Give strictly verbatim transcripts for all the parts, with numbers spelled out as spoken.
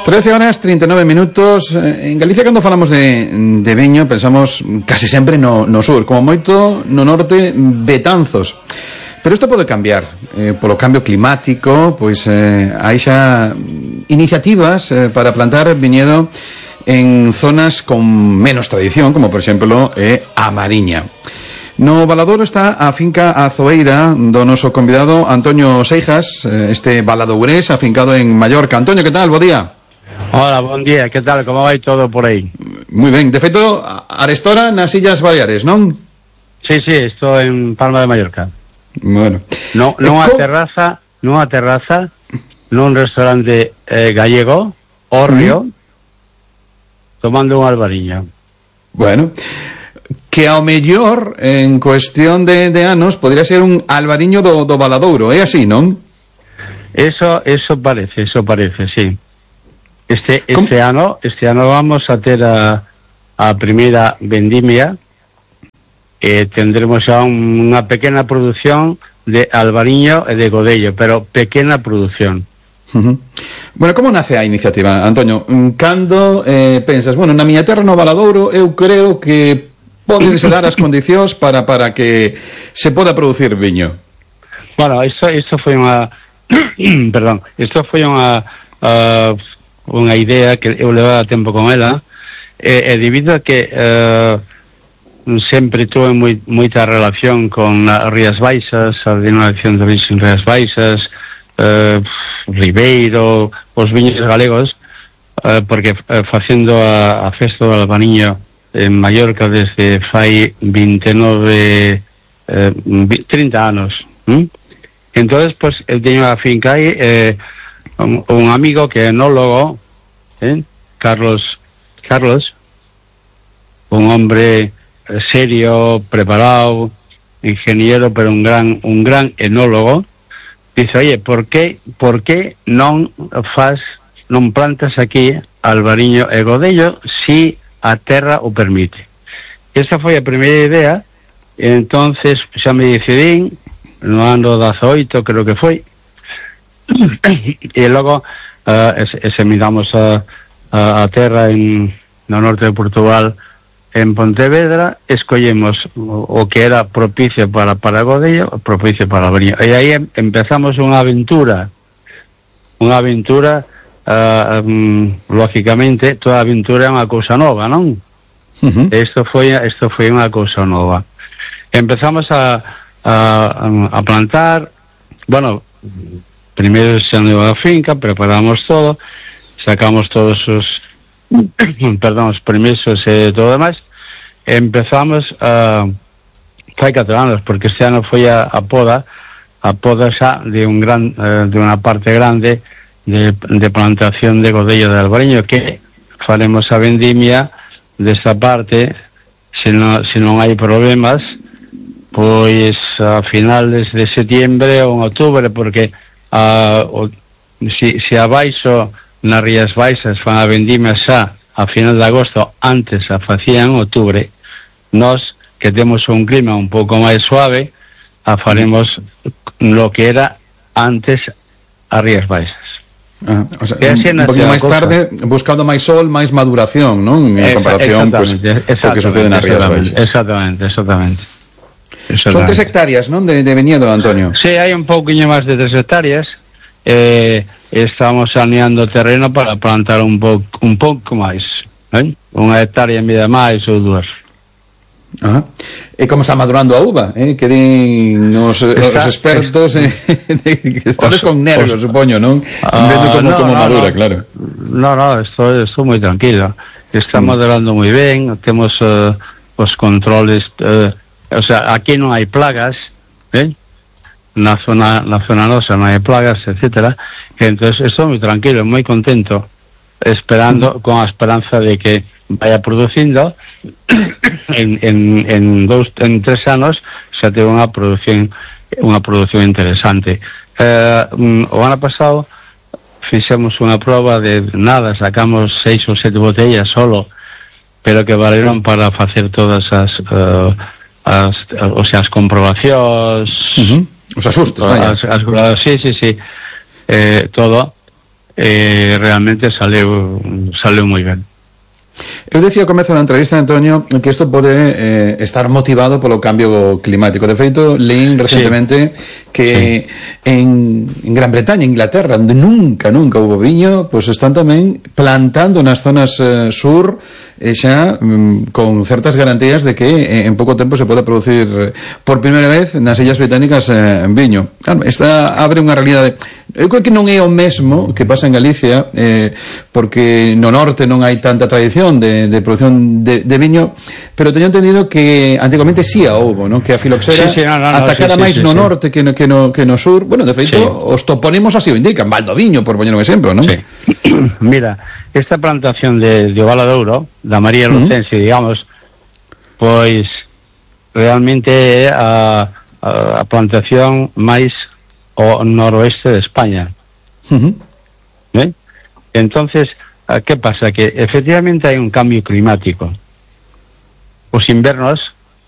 trece horas, treinta e nove minutos. En Galicia, cando falamos de, de viño, pensamos casi sempre no, no sur, como moito no norte, Betanzos. Pero isto pode cambiar, eh, polo cambio climático, pois eh, hai xa iniciativas eh, para plantar viñedo en zonas con menos tradición, como por exemplo eh, a Mariña. No Valadouro está a finca Azoeira do noso convidado Antonio Seijas, este valadourés afincado en Mallorca. Antonio, que tal? Bo día. Hola, bon día, que tal? Como vai todo por aí? Moi ben, de feito, arestora nas Illas Baleares, non? Sí, sí, estou en Palma de Mallorca. Bueno. No, nunha co... terraza, nunha terraza, nun restaurante eh, gallego, Orrio, uh-huh. tomando un albariño. Bueno, que ao mellor, en cuestión de, de anos, podría ser un albariño do, do Valadouro, é así, non? Eso, eso parece, eso parece, sí. Este, este ano, este ano vamos a ter a, a primeira vendimia e tendremos xa un, unha pequena produción de albariño e de godello, pero pequena produción. Uh-huh. Bueno, como nace a iniciativa, Antonio? Cando eh, pensas, bueno, na miña terra no Valadouro eu creo que podense dar as condicións para, para que se poda producir viño? Bueno, isto, isto foi unha perdón, isto foi unha uh, unha idea que eu levaba tempo con ela e, e debido a que uh, sempre tuve moi, moita relación con as Rías Baixas, a denominación de viños en Rías Baixas, uh, Ribeiro, os viños galegos, uh, porque uh, facendo a, a festa do albariño en Mallorca desde fai veintinueve, eh, trinta anos. ¿Mm? Entonces, pues, eu teño a finca aí, eh, un, un amigo que é enólogo, ¿eh? Carlos, Carlos, un hombre eh, serio, preparado, ingeniero, pero un gran, un gran enólogo, dice, oye, por qué, por qué non faz, non plantas aquí albariño e godello si a terra o permite? Esta foi a primeira idea, e entonces xa me decidín no ano dezaoito, creo que foi, e logo uh, examinamos a, a, a terra en, no norte de Portugal, en Pontevedra, escollemos o, o que era propicio para para godello, propicio para albariño, e aí empezamos unha aventura, unha aventura. Uh, um, lógicamente toda aventura é unha cousa nova, non? Uh-huh. Isto foi isto foi unha cousa nova. Empezamos a, a, a plantar, bueno, primeiro se andou a finca, preparamos todo, sacamos todos os perdón, os permisos e todo demais, e empezamos a fai catro anos, porque este ano foi a, a poda a poda xa de un gran uh, de unha parte grande De, de plantación de godello de albariño, que faremos a vendimia desta parte, se non, se non hai problemas, pois a finales de setiembre ou en outubro, porque a, o, si, si abaixo nas Rías Baixas fan a vendimia xa a final de agosto, antes a facían en outubro, nós que temos un clima un pouco máis suave, a faremos lo que era antes as Rías Baixas. Ah, o sea, un, un poquito máis tarde, buscando máis sol, máis maduración, non? En comparación, pues, co que sucede nas Rías Baixas. Exactamente, exactamente. Son tres hectáreas, non? De, de viñedo, Antonio. Sí, hai un pouquiño máis de tres hectáreas. Eh, estamos saneando o terreno para plantar un pouco un pouco máis, eh? Unha hectárea en vida máis ou dúas. Ajá. E como está madurando a uva, eh? Que din os, está, os expertos eh, que estades con nervios, os, supoño, non? Uh, vendo como, no, como no, madura, no, claro. No, no, estou, estou moi tranquilo. Está mm. madurando moi ben, temos uh, os controles, uh, o sea, aquí non hai plagas, eh? Na zona, na zona nosa non hai plagas, etcétera. E entonces estou moi tranquilo, moi contento, esperando, mm. con a esperanza de que vaya producindo en, en, en dos, en tres anos xa teve unha produción unha produción interesante. Eh, o ano pasado fixemos unha prova de nada, sacamos seis ou sete botellas solo, pero que valeron para facer todas as uh, as, o sea, as comprobacións, uh-huh. os asustos, as, as, as, sí, sí, sí, eh, todo. e realmente saleu saleu moi ben. Eu decía ao comezo da entrevista, Antonio, que isto pode eh, estar motivado polo cambio climático. De feito, leín recentemente sí. que sí. En, en Gran Bretaña, Inglaterra, onde nunca, nunca hubo viño, pois pues están tamén plantando nas zonas eh, sur eh, xa mm, con certas garantías de que eh, en pouco tempo se pode producir eh, por primeira vez nas Illas Británicas eh, viño. Claro, esta abre unha realidade. Eu creo que non é o mesmo que pasa en Galicia, eh, porque no norte non hai tanta tradición de, de producción de, de viño, pero teño entendido que antigamente sí a houbo, ¿no? Que a filoxera sí, sí, no, no, atacara sí, sí, máis sí, no sí, norte que no, que, no, que no sur. Bueno, de feito, sí. Os topónimos así o indican, Valdoviño, por poñer un exemplo, ¿no? Sí. Mira, esta plantación de, de Valadouro, da María Lucense, uh -huh. digamos, pois realmente é a, a, a plantación máis o noroeste de España. Uh -huh. ¿Eh? Entonces, ¿qué pasa? Que efectivamente hai un cambio climático. Os invernos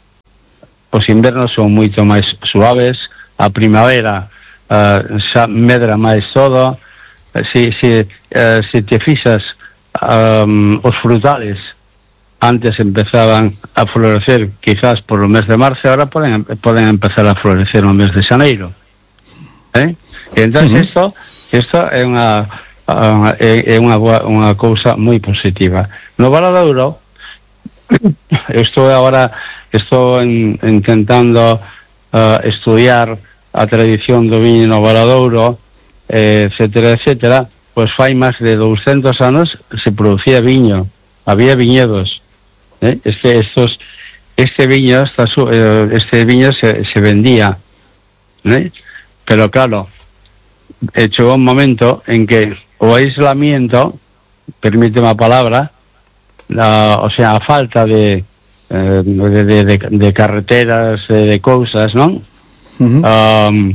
os invernos son moito máis suaves, a primavera uh, xa medra máis todo. Si, si, uh, si te fixas, um, os frutales antes empezaban a florecer quizás por o mes de marzo, ahora poden, poden empezar a florecer no mes de xaneiro. ¿Eh? Entón, uh-huh. isto, isto é unha Uh, é, é unha, unha cousa moi positiva. No Valadouro, eu estou agora estou en, intentando uh, estudiar a tradición do viño no Valadouro, eh, etcétera, etcétera. Pois fai máis de douscentos anos se producía viño, había viñedos. Eh? Este, estos, este viño, esta, este viño se, se vendía, eh? Pero claro, chegou un momento en que o aislamiento, permíteme a palabra, la, o sea, a falta de, eh, de, de, de, de carreteras, de, de cousas, non? Uh-huh. Um,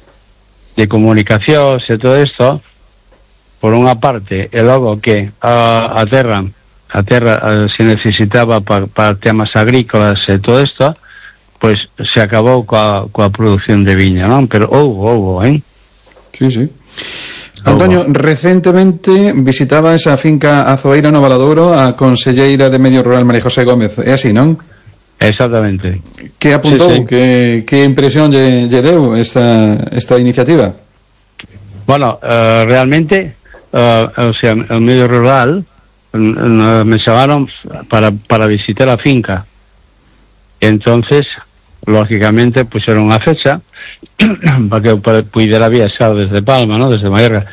de comunicacións e todo isto, por unha parte, e logo que a, a terra, a terra a, se necesitaba para pa temas agrícolas e todo isto, pois se acabou coa, coa produción de viña, non? Pero houbo, houbo, hein? Sí, sí. Antonio, recentemente visitaba esa finca azoeira no Valadouro a conselleira de Medio Rural María José Gómez, é así, non? Exactamente. Que apuntou, sí, sí. Que, que impresión lle, lle deu esta, esta iniciativa? Bueno, uh, realmente, uh, o sea, el Medio Rural uh, me chamaron para, para visitar a finca. Entonces, lógicamente, pusieron unha fecha para que eu pudiera viaxar desde Palma, ¿no? Desde Mallorca,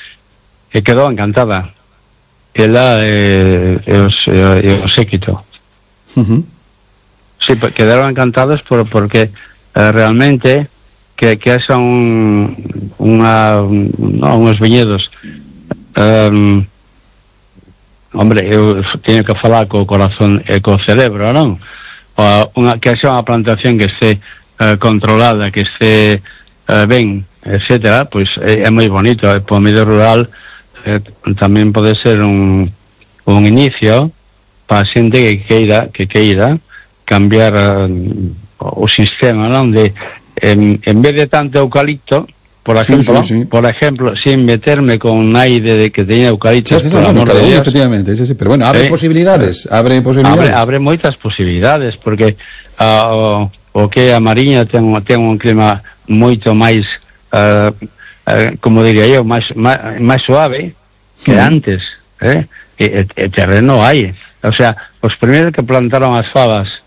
e quedou encantada ela e, e, os, e o séquito. Uh-huh. Sí, quedaron encantados por, porque eh, realmente que, que haxa un unha, no, uns viñedos um, hombre, eu teño que falar co corazón e co cerebro, non? Uh, unha, que haxa unha plantación que este uh, controlada, que este uh, ben, etcétera, pois é, é moi bonito. E por medio rural eh, tamén pode ser un, un inicio para a xente que queira que queira cambiar uh, o sistema, non? De en, en vez de tanto eucalipto, por ejemplo, sí, sí, sí. por ejemplo, sin meterme con aire de que teña eucaliptos, sí, sí, por no, amor no, de Dios, efectivamente, sí, sí, pero bueno, abre eh, posibilidades, abre posibilidades. Abre, abre moitas posibilidades, porque uh, o, o que a Mariña ten, ten un clima moito máis, uh, uh, como diría eu, máis, máis, máis suave que mm. antes, eh? E, e terreno hai, o sea, os primeiros que plantaron as fabas,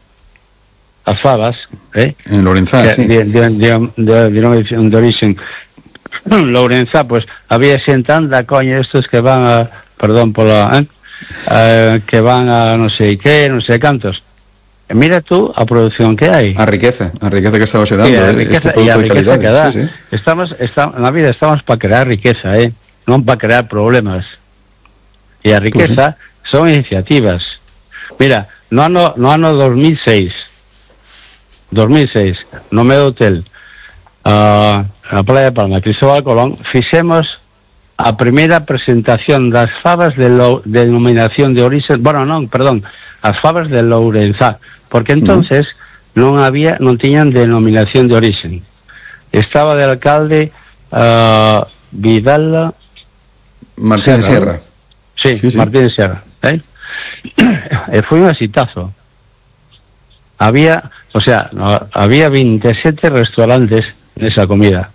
as fabas, eh? En Lourenzá, sí. De, de, de, de, de, de origen Lourenzá, pues había xente anda, coño, estos que van a, perdón pola, eh? Uh, que van a non sei que, non sei cantos. E mira tú a produción que hai. A riqueza, a riqueza que estamos dando, sí, a riqueza, este produto de calidad. Que dá. Sí, sí. Estamos, está, na vida estamos para crear riqueza, eh? Non para crear problemas. E a riqueza pues sí. Son iniciativas. Mira, no ano, no ano dos mil seis, no meu hotel, Uh, na Playa de Palma, Cristóbal Colón, fixemos a primeira presentación das fabas de lo, denominación de origen, bueno, non, perdón, as fabas de Lourenzá, porque entonces mm. non había, non tiñan denominación de origen. Estaba de alcalde uh, Vidal Martín Sierra. Sí, sí, sí, Martín Sierra. ¿eh? E foi un exitazo. Había, o sea, no, había veintisiete restaurantes nesa comida.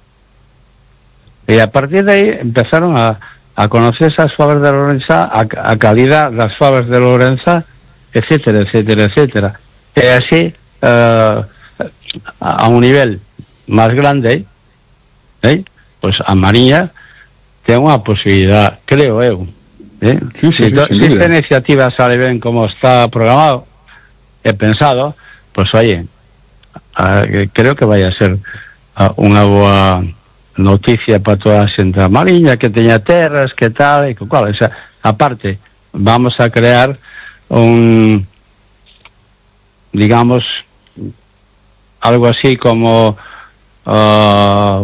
E a partir de aí empezaron a, a conocer esas fabas de Lorenza, a, a calidad das fabas de Lorenza, etcétera, etcétera, etcétera. E así, uh, a un nivel máis grande, eh, pois a Mariña ten unha posibilidad, creo eu, eh? Sí, sí, si, sí, si esta iniciativa sale ben como está programado e pensado, pois oye, uh, creo que vai a ser uh, unha boa noticia para toda a xente da Mariña, que teña terras, que tal, e que cual, o sea, aparte, vamos a crear un, digamos, algo así como uh,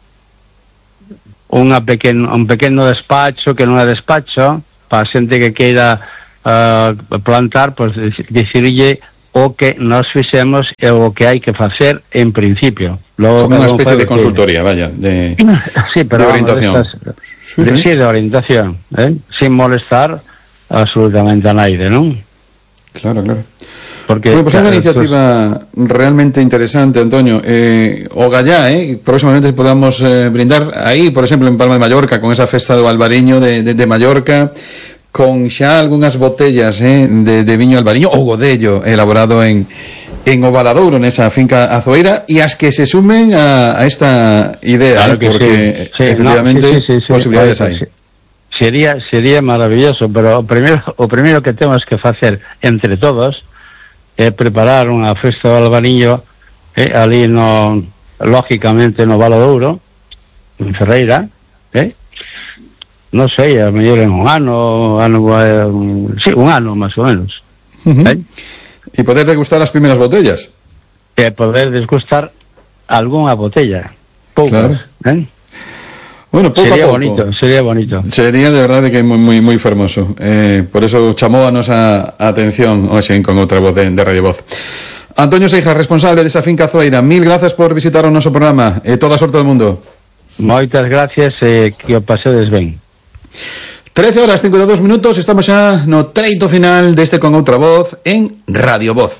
unha pequeno, un pequeno despacho que non é despacho para a xente que queira uh, plantar, pois pues, dicirlle o que nos fixemos e o que hai que facer en principio. Logo, como unha especie de consultoría, que... vaya, de, sí, pero de orientación. Vamos, estas, sí, de, sí. sí, de orientación, ¿eh? Sin molestar absolutamente a naide, non? Claro, claro. Porque, bueno, pues claro, é unha iniciativa pues... realmente interesante, Antonio. Eh, o gallá, eh, próximamente podamos eh, brindar aí, por exemplo, en Palma de Mallorca, con esa festa do albariño de, de, de Mallorca, con xa algunhas botellas eh, de, de viño albariño ou godello elaborado en, en Ovaladouro, nesa finca azoeira, e as que se sumen a, a esta idea, claro, eh, porque sí. Sí, efectivamente no, sí, sí, sí, sí, posibilidades sí, hai. Sí. Sería, sería maravilloso, pero o primeiro, o primeiro que temos que facer entre todos é preparar unha festa do albariño eh, ali no, lógicamente no Valadouro, en Ferreira, eh? Non sei, a mellor en un ano, ano eh, un, sí, un ano máis ou menos. Uh-huh. eh? E poder degustar as primeiras botellas. E poder degustar algunha botella, poucas, claro. eh? Bueno, pouco sería a pouco. bonito, sería bonito. Sería de verdade que moi moi moi fermoso. Eh, por eso chamou a nosa atención hoxe con outra voz de, de Radio Voz. Antonio Seijas, responsable desa finca azoeira, mil grazas por visitar o noso programa e toda a sorte do mundo. Moitas gracias e eh, que o pasedes ben. trece horas cincuenta e dous minutos, estamos xa no treito final deste Con Outra Voz en Radio Voz.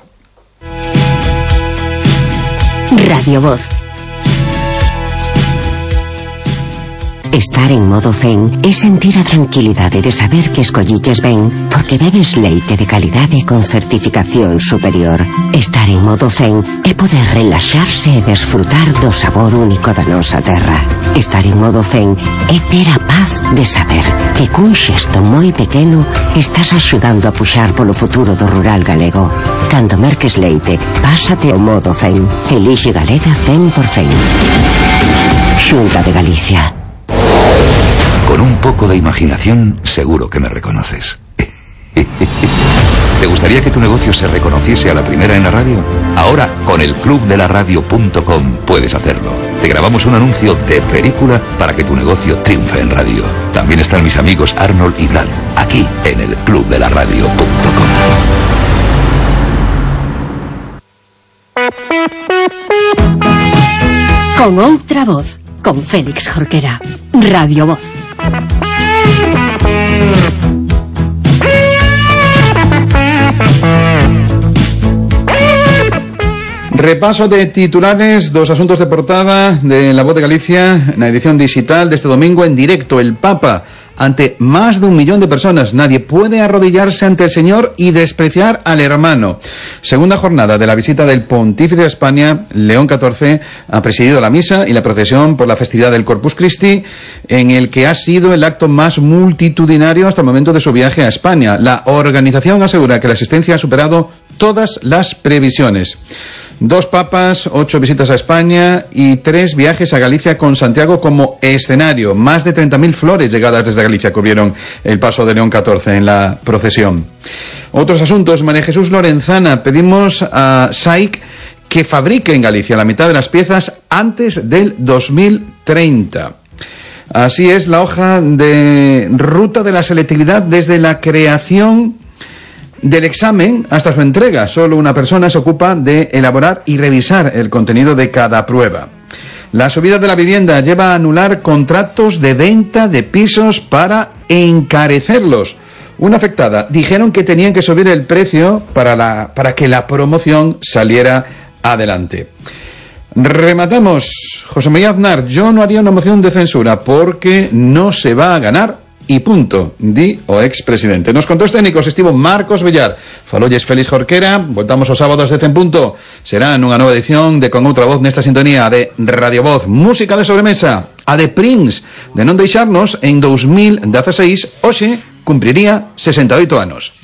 Radio Voz. Estar en modo zen é sentir a tranquilidade de saber que escolliches ben porque bebes leite de calidade con certificación superior. Estar en modo zen é poder relaxarse e desfrutar do sabor único da nosa terra. Estar en modo zen é ter a paz de saber que cun xesto moi pequeno estás axudando a puxar polo futuro do rural galego. Cando merques leite, pásate ao modo zen. Elixe Galega cen por cento. Xunta de Galicia. Con un poco de imaginación, seguro que me reconoces. ¿Te gustaría que tu negocio se reconociese a la primera en la radio? Ahora, con el club de la radio punto com puedes hacerlo. Te grabamos un anuncio de película para que tu negocio triunfe en radio. También están mis amigos Arnold y Brad, aquí en el club de la radio punto com. Con outra voz, con Félix Jorquera. Radio Voz. Repaso de titulares dos asuntos de portada de La Voz de Galicia na edición digital deste domingo en directo. El Papa ante más de un millón de personas. Nadie puede arrodillarse ante el Señor y despreciar al hermano. Segunda jornada de la visita del Pontífice a España. León catorce ha presidido la misa y la procesión por la festividad del Corpus Christi, en el que ha sido el acto más multitudinario hasta el momento de su viaje a España. La organización asegura que la asistencia ha superado todas las previsiones. Dos papas, ocho visitas a España y tres viajes a Galicia con Santiago como escenario. Más de treinta mil flores llegadas desde Galicia cubrieron el paso de León catorce en la procesión. Otros asuntos. María Jesús Lorenzana, pedimos a S A I C que fabrique en Galicia la mitad de las piezas antes del dos mil treinta. Así es la hoja de ruta de la selectividad desde la creación del examen hasta su entrega. Solo una persona se ocupa de elaborar y revisar el contenido de cada prueba. La subida de la vivienda lleva a anular contratos de venta de pisos para encarecerlos. Una afectada dijeron que tenían que subir el precio para, la, para que la promoción saliera adelante. Rematamos. José María Aznar, yo no haría una moción de censura porque no se va a ganar y punto, di o expresidente. Nos contó os técnicos estivo Marcos Villar. Falolles Félix Jorquera. Voltamos os sábados de cen punto. Será nunha nova edición de Con Outra Voz nesta sintonía de Radio Voz. Música de sobremesa, a de Prince, de non deixarnos en dos mil dieciséis, hoxe cumpriría sesenta e oito anos.